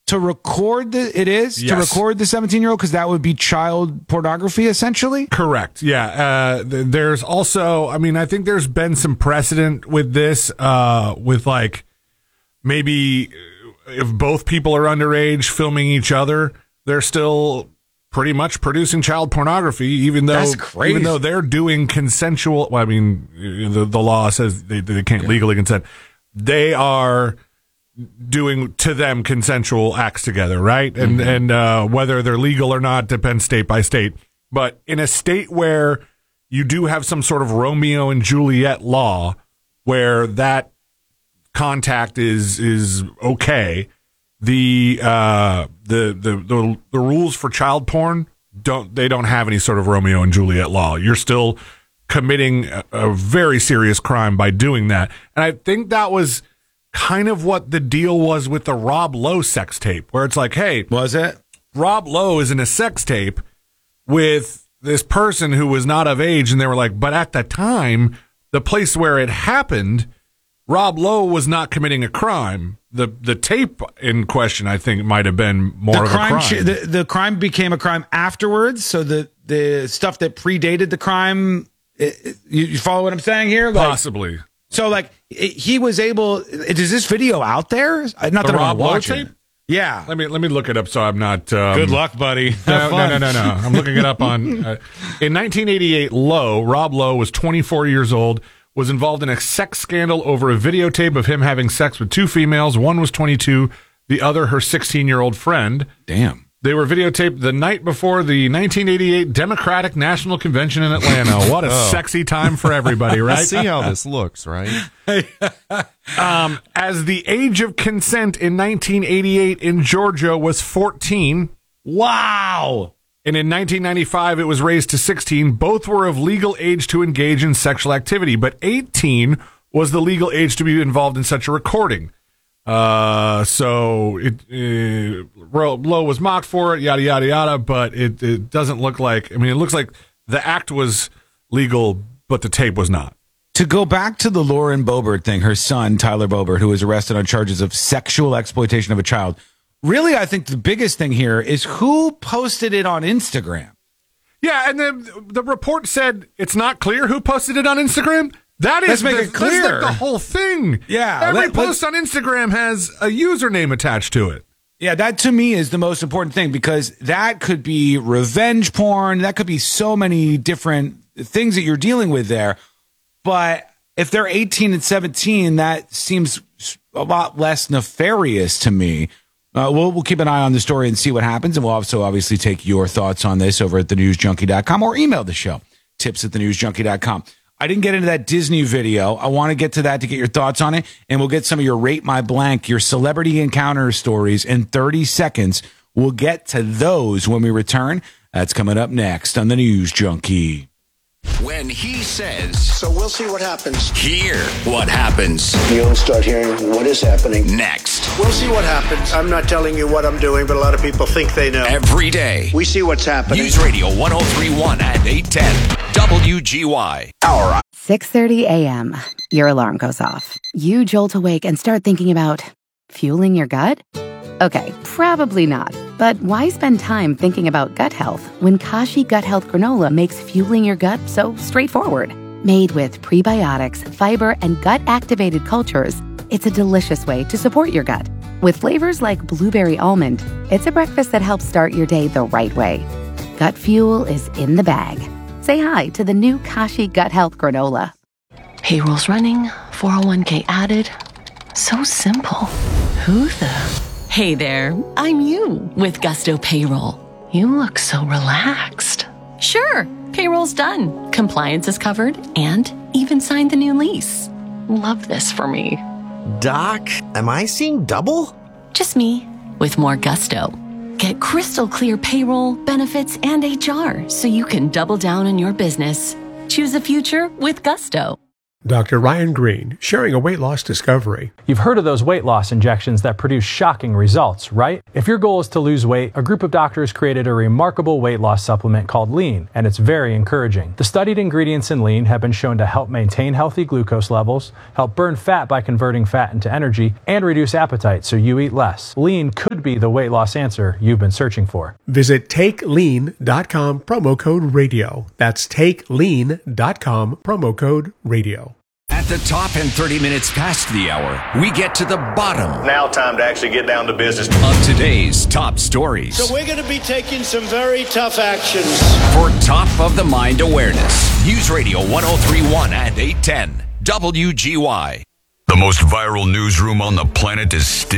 to record the 17-year-old, because that would be child pornography essentially. Correct. Yeah. There's also, I mean, I think there's been some precedent with this, with like maybe if both people are underage filming each other, they're still pretty much producing child pornography, even though they're doing consensual. Well, I mean, the law says they can't legally consent. They are doing to them consensual acts together, right? And whether they're legal or not depends state by state. But in a state where you do have some sort of Romeo and Juliet law where that contact is okay, the rules for child porn don't have any sort of Romeo and Juliet law. You're still committing a very serious crime by doing that. And I think that was kind of what the deal was with the Rob Lowe sex tape, where it's like, hey, was it? Rob Lowe is in a sex tape with this person who was not of age, and they were like, but at the time, the place where it happened, Rob Lowe was not committing a crime. The tape in question, I think, might have been more of a crime. The crime became a crime afterwards, so the stuff that predated the crime, you follow what I'm saying here? Like, possibly. So, like, he was able. Is this video out there? Not that I'm watching. Tape? Yeah. Let me look it up so I'm not. Good luck, buddy. No. I'm looking it up on. In 1988, Rob Lowe was 24 years old. Was involved in a sex scandal over a videotape of him having sex with two females. One was 22, the other her 16-year-old friend. Damn. They were videotaped the night before the 1988 Democratic National Convention in Atlanta. What a sexy time for everybody, right? See how this looks, right? As the age of consent in 1988 in Georgia was 14. Wow. And in 1995, it was raised to 16. Both were of legal age to engage in sexual activity, but 18 was the legal age to be involved in such a recording. So Lowe was mocked for it, yada, yada, yada, but it doesn't look like, I mean, it looks like the act was legal, but the tape was not. To go back to the Lauren Boebert thing, her son, Tyler Boebert, who was arrested on charges of sexual exploitation of a child. Really, I think the biggest thing here is who posted it on Instagram. Yeah, and the report said it's not clear who posted it on Instagram. Let's make it clear. That's like the whole thing. Yeah. Every post on Instagram has a username attached to it. Yeah, that to me is the most important thing, because that could be revenge porn. That could be so many different things that you're dealing with there. But if they're 18 and 17, that seems a lot less nefarious to me. We'll keep an eye on the story and see what happens. And we'll also obviously take your thoughts on this over at thenewsjunkie.com or email the show, tips@thenewsjunkie.com. I didn't get into that Disney video. I want to get to that to get your thoughts on it. And we'll get some of your Rate My Blank, your celebrity encounter stories in 30 seconds. We'll get to those when we return. That's coming up next on The News Junkie. When he says, so we'll see what happens. Hear what happens. You'll start hearing what is happening. Next. We'll see what happens. I'm not telling you what I'm doing, but a lot of people think they know. Every day. We see what's happening. News Radio 103.1 and 810. WGY. Hour. 6:30 a.m. Your alarm goes off. You jolt awake and start thinking about fueling your gut? Okay, probably not. But why spend time thinking about gut health when Kashi Gut Health Granola makes fueling your gut so straightforward? Made with prebiotics, fiber, and gut-activated cultures, it's a delicious way to support your gut. With flavors like blueberry almond, it's a breakfast that helps start your day the right way. Gut fuel is in the bag. Say hi to the new Kashi Gut Health Granola. Payroll's running, 401k added. So simple. Who the... Hey there, I'm you with Gusto Payroll. You look so relaxed. Sure, payroll's done. Compliance is covered and even signed the new lease. Love this for me. Doc, am I seeing double? Just me with more Gusto. Get crystal clear payroll, benefits, and HR so you can double down on your business. Choose a future with Gusto. Dr. Ryan Green, sharing a weight loss discovery. You've heard of those weight loss injections that produce shocking results, right? If your goal is to lose weight, a group of doctors created a remarkable weight loss supplement called Lean, and it's very encouraging. The studied ingredients in Lean have been shown to help maintain healthy glucose levels, help burn fat by converting fat into energy, and reduce appetite so you eat less. Lean could be the weight loss answer you've been searching for. Visit TakeLean.com, promo code radio. That's TakeLean.com, promo code radio. At the top and 30 minutes past the hour, we get to the bottom. Now time to actually get down to business. Of today's top stories. So we're going to be taking some very tough actions. For top of the mind awareness, News Radio 103.1 and 810 WGY. The most viral newsroom on the planet is still